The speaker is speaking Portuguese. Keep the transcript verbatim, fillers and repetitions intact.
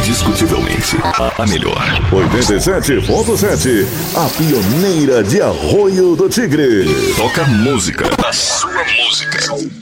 indiscutivelmente a, a melhor. oitenta e sete ponto sete, a pioneira de Arroio do Tigre. Toca música. A sua música.